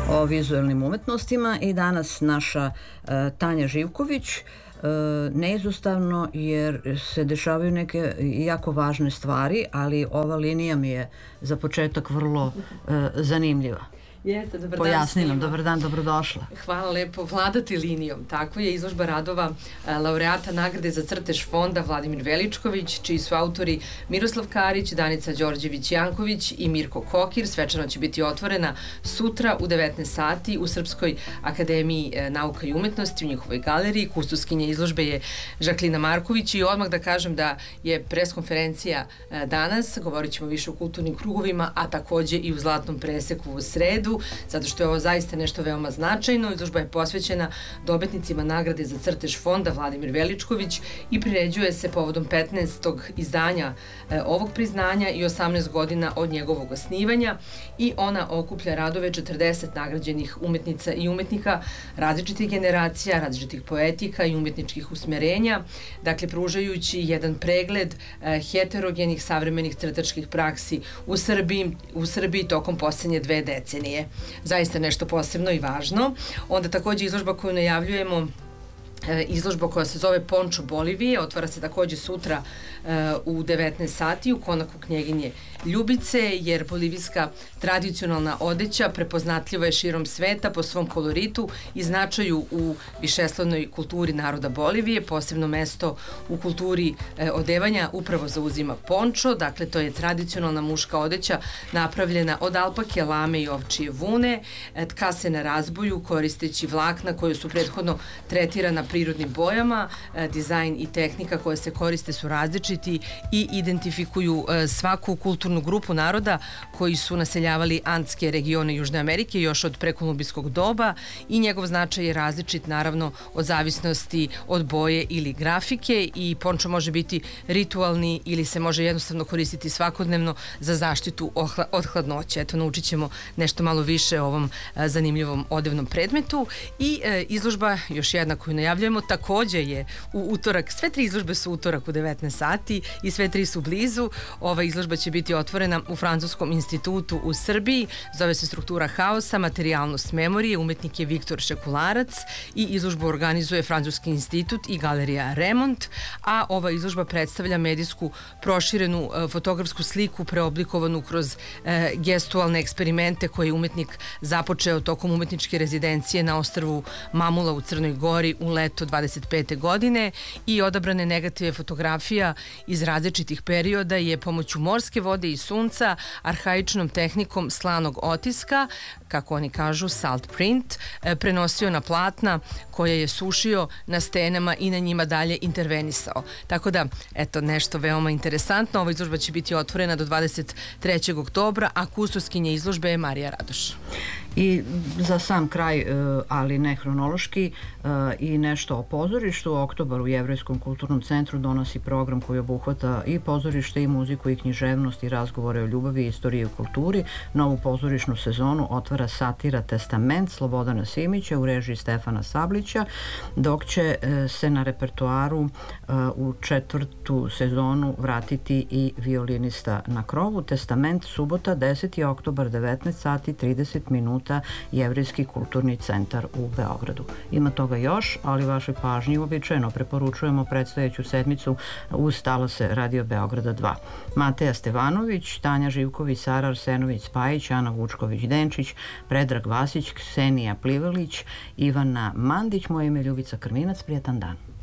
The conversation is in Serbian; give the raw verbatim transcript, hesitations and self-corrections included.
o vizuelnim umetnostima i danas naša uh, Tanja Živković, uh, neizostavno jer se dešavaju neke jako važne stvari, ali ova linija mi je za početak vrlo uh, zanimljiva. Jeste, dobar dan. Pojasni nam, dobar dan, dobrodošla. Hvala lepo. Vladati linijom. Tako je izložba radova laureata nagrade za crtež fonda Vladimir Veličković, čiji su autori Miroslav Karić, Danica Đorđević-Janković i Mirko Kokir. Svečano će biti otvorena sutra u devetnaest sati u Srpskoj akademiji nauka i umetnosti u njihovoj galeriji. Kustoskinja izložbe je Žaklina Marković i odmah da kažem da je preskonferencija danas. Govorit ćemo više o kulturnim krugovima, a takođe i u Zlatnom preseku u sredu, zato što je ovo zaista nešto veoma značajno. Izložba je posvećena dobitnicima nagrade za crtež fonda Vladimir Veličković i priređuje se povodom petnaestog izdanja e, ovog priznanja i osamnaest godina od njegovog osnivanja i ona okuplja radove četrdeset nagrađenih umetnica i umetnika različitih generacija, različitih poetika i umetničkih usmerenja, dakle pružajući jedan pregled e, heterogenih savremenih crtačkih praksi u Srbiji, u Srbiji tokom poslednje dve decenije. Zaista nešto posebno i važno. Onda takođe izložba koju najavljujemo, izložba koja se zove Pončo Bolivije, otvara se takođe sutra u devetnaest sati u konaku knjeginje Ljubice, jer bolivijska tradicionalna odeća prepoznatljiva je širom sveta po svom koloritu i značaju u višeslovnoj kulturi naroda Bolivije. Posebno mesto u kulturi odevanja upravo zauzima pončo, dakle to je tradicionalna muška odeća napravljena od alpake, lame i ovčije vune, tka se na razboju koristeći vlakna koje su prethodno tretirana prirodnim bojama. Dizajn i tehnika koje se koriste su različiti i identifikuju svaku kulturnu grupu naroda koji su naseljavali andske regione Južne Amerike još od prekolumbijskog doba i njegov značaj je različit naravno od zavisnosti od boje ili grafike i pončo može biti ritualni ili se može jednostavno koristiti svakodnevno za zaštitu od hladnoće. Eto, naučit ćemo nešto malo više o ovom zanimljivom odevnom predmetu i e, izložba, još jedna koju najavljujemo, takođe je u utorak. Sve tri izložbe su utorak u devetnaest sati i sve tri su blizu. Ova izložba će biti otvorena u Francuskom institutu u Srbiji. Zove se Struktura haosa, materijalnost memorije. Umetnik je Viktor Šekularac i izložbu organizuje Francuski institut i galerija Remont, a ova izložba predstavlja medijsku proširenu e, fotografsku sliku preoblikovanu kroz e, gestualne eksperimente koje je umetnik započeo tokom umetničke rezidencije na ostrvu Mamula u Crnoj Gori u leto dvadeset pete godine i odabrane negative fotografija iz različitih perioda je pomoću morske vode i sunca, arhaičnom tehnikom slanog otiska, kako oni kažu salt print, prenosio na platna koje je sušio na stenama i na njima dalje intervenisao. Tako da, eto, nešto veoma interesantno. Ova izložba će biti otvorena do dvadeset trećeg oktobra, a kustoskinja izložbe je Marija Radoš. I za sam kraj, ali ne hronološki, i nešto o pozorištu. Oktobar u Jevrejskom kulturnom centru donosi program koji obuhvata i pozorište i muziku i književnost i razgovore o ljubavi, istoriji i kulturi. Novu pozorišnu sezonu otvara satira Testament Slobodana Simića u režiji Stefana Sablića, dok će se na repertoaru u četvrtu sezonu vratiti i violinista na krovu. Testament, subota, deseti oktobar, devetnaest sati, trideset minuta, Jevrejski kulturni centar u Beogradu. Ima toga još, ali vašoj pažnji uobičajeno preporučujemo predstojeću sedmicu uz talase Radio Beograda dva. Mateja Stevanović, Tanja Živković, Sara Arsenović-Spajić, Ana Vučković-Denčić, Predrag Vasić, Ksenija Plivelić, Ivana Mandić. Moje ime je Ljubica Krminac. Prijetan dan.